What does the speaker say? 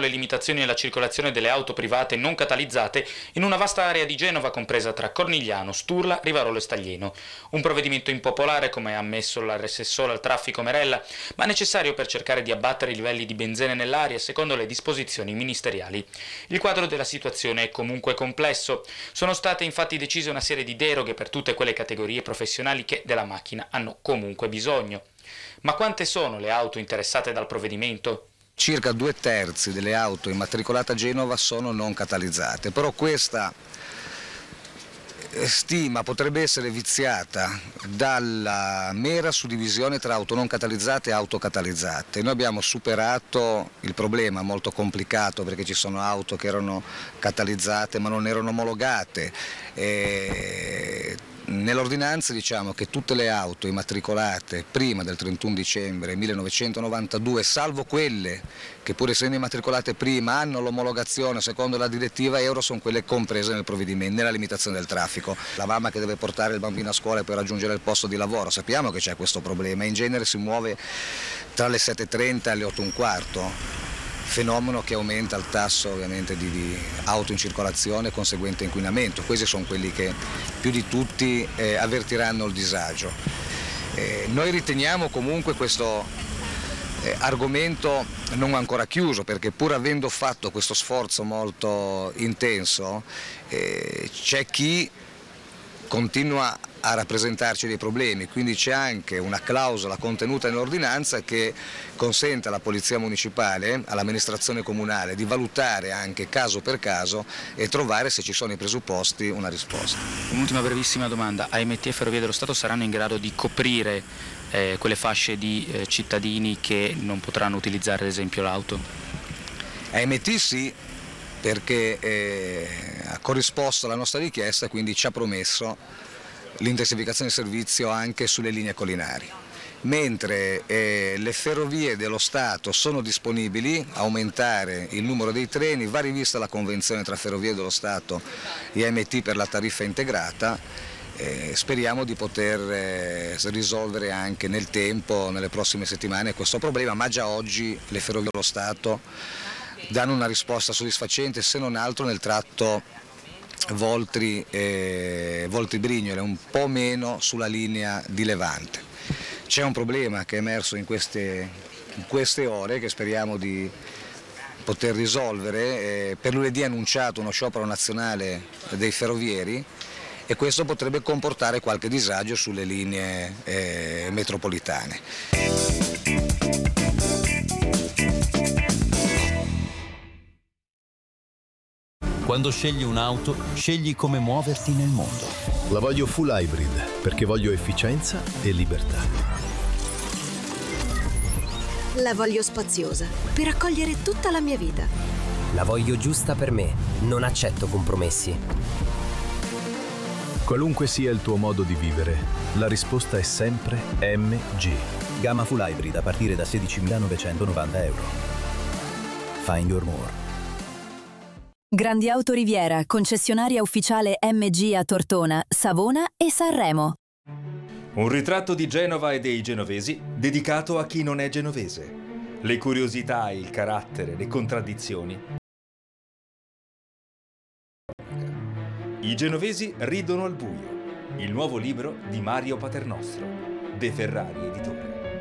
le limitazioni alla circolazione delle auto private non catalizzate in una vasta area di Genova compresa tra Cornigliano, Sturla, Rivarolo e Staglieno. Un provvedimento impopolare, come ha ammesso l'assessore al traffico Merella, ma necessario per cercare di abbattere i livelli di benzene nell'aria secondo le disposizioni ministeriali. Il quadro della situazione è comunque complesso. Sono state infatti decise una serie di deroghe per tutte quelle categorie professionali che della macchina hanno comunque bisogno. Ma quante sono le auto interessate dal provvedimento? Circa 2/3 delle auto immatricolate a Genova sono non catalizzate, però questa stima potrebbe essere viziata dalla mera suddivisione tra auto non catalizzate e auto catalizzate. Noi abbiamo superato il problema molto complicato perché ci sono auto che erano catalizzate ma non erano omologate. Nell'ordinanza diciamo che tutte le auto immatricolate prima del 31 dicembre 1992, salvo quelle che pur essendo immatricolate prima hanno l'omologazione secondo la direttiva Euro, sono quelle comprese nel provvedimento, nella limitazione del traffico. La mamma che deve portare il bambino a scuola per raggiungere il posto di lavoro, sappiamo che c'è questo problema, in genere si muove tra le 7:30 e le 8:15. Fenomeno che aumenta il tasso ovviamente di auto in circolazione e conseguente inquinamento. Questi sono quelli che più di tutti avvertiranno il disagio. Noi riteniamo comunque questo argomento non ancora chiuso, perché pur avendo fatto questo sforzo molto intenso c'è chi continua a rappresentarci dei problemi, quindi c'è anche una clausola contenuta nell'ordinanza che consente alla Polizia Municipale, all'amministrazione comunale di valutare anche caso per caso e trovare, se ci sono i presupposti, una risposta. Un'ultima brevissima domanda: AMT e Ferrovie dello Stato saranno in grado di coprire quelle fasce di cittadini che non potranno utilizzare ad esempio l'auto? AMT sì, perché ha corrisposto alla nostra richiesta, quindi ci ha promesso l'intensificazione del servizio anche sulle linee collinari. Mentre le ferrovie dello Stato sono disponibili a aumentare il numero dei treni, va rivista la convenzione tra Ferrovie dello Stato e AMT per la tariffa integrata. Speriamo di poter risolvere anche nel tempo, nelle prossime settimane, questo problema, ma già oggi le Ferrovie dello Stato danno una risposta soddisfacente, se non altro nel tratto Voltri-Brignole, un po' meno sulla linea di Levante. C'è un problema che è emerso in queste ore che speriamo di poter risolvere. Per lunedì è annunciato uno sciopero nazionale dei ferrovieri e questo potrebbe comportare qualche disagio sulle linee metropolitane. Quando scegli un'auto, scegli come muoverti nel mondo. La voglio full hybrid perché voglio efficienza e libertà. La voglio spaziosa per accogliere tutta la mia vita. La voglio giusta per me, non accetto compromessi. Qualunque sia il tuo modo di vivere, la risposta è sempre MG. Gamma full hybrid a partire da €16.990. Find your more. Grandi Auto Riviera, concessionaria ufficiale MG a Tortona, Savona e Sanremo. Un ritratto di Genova e dei genovesi dedicato a chi non è genovese. Le curiosità, il carattere, le contraddizioni. I genovesi ridono al buio. Il nuovo libro di Mario Paternostro, De Ferrari Editore.